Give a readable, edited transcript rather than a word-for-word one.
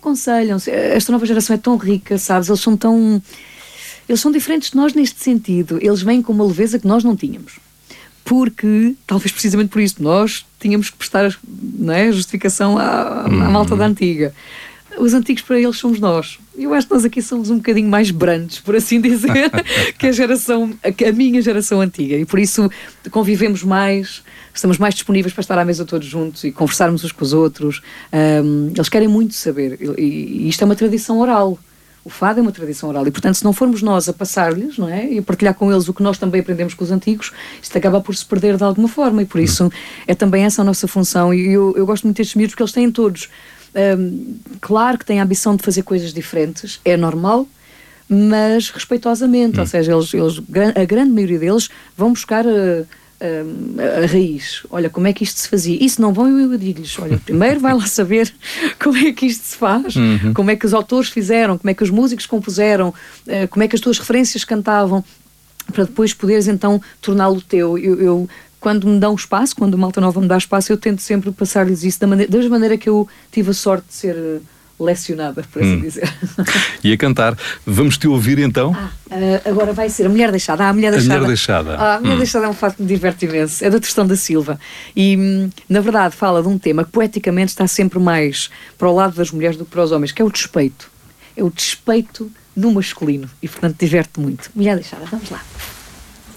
aconselham-se. Esta nova geração é tão rica, sabes? Eles são diferentes de nós neste sentido. Eles vêm com uma leveza que nós não tínhamos. Porque, talvez precisamente por isso, nós tínhamos que prestar, não é, justificação à malta da antiga. Os antigos para eles somos nós. Eu acho que nós aqui somos um bocadinho mais brandos, por assim dizer, que a minha geração antiga. E por isso convivemos mais, estamos mais disponíveis para estar à mesa todos juntos e conversarmos uns com os outros. Eles querem muito saber. E isto é uma tradição oral. O fado é uma tradição oral. E, portanto, se não formos nós a passar-lhes, não é? E a partilhar com eles o que nós também aprendemos com os antigos, isto acaba por se perder de alguma forma. E por isso é também essa a nossa função. E eu gosto muito destes miúdos porque eles têm todos... claro que têm a ambição de fazer coisas diferentes, é normal, mas respeitosamente, ou seja, a grande maioria deles vão buscar a raiz. Olha, como é que isto se fazia? E se não vão, eu digo-lhes, olha, primeiro vai lá saber como é que isto se faz, como é que os autores fizeram, como é que os músicos compuseram, como é que as tuas referências cantavam, para depois poderes então torná-lo teu. Eu quando me dão espaço, quando a malta nova me dá espaço, eu tento sempre passar-lhes isso da mesma maneira que eu tive a sorte de ser lecionada, por assim dizer. E a cantar. Vamos te ouvir então? Agora vai ser A Mulher Deixada. A Mulher Deixada. A Mulher Deixada. A Mulher Deixada é um facto que me diverte imenso. É da Tristão da Silva. E, na verdade, fala de um tema que poeticamente está sempre mais para o lado das mulheres do que para os homens, que é o despeito. É o despeito no masculino. E, portanto, diverte muito. Mulher Deixada. Vamos lá.